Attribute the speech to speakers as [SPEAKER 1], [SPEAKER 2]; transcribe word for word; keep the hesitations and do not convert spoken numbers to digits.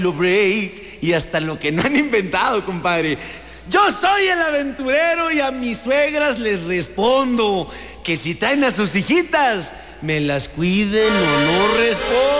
[SPEAKER 1] lo break y hasta lo que no han inventado, compadre. Yo soy el aventurero y a mis suegras les respondo que si traen a sus hijitas, me las cuiden o no respondo.